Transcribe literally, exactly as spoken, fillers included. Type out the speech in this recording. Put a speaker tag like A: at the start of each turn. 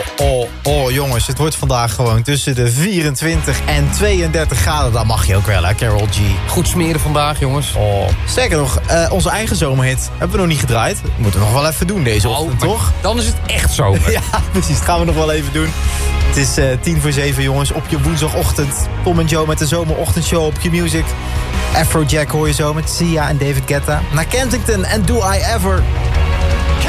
A: oh, oh, jongens. Het wordt vandaag gewoon tussen de vierentwintig en tweeëndertig graden. Dat mag je ook wel, hè, Carol G.
B: Goed smeren vandaag, jongens.
A: Oh. Sterker nog, uh, onze eigen zomerhit hebben we nog niet gedraaid. Dat moeten we nog wel even doen deze
B: oh,
A: ochtend, toch?
B: Dan is het echt zomer.
A: Ja, precies. Dat gaan we nog wel even doen. Het is uh, tien voor zeven, jongens, op je woensdagochtend. Tom en Joe met de zomerochtendshow op Q-Music. Afrojack hoor je zo met Sia en David Guetta. Naar Kensington en Do I Ever.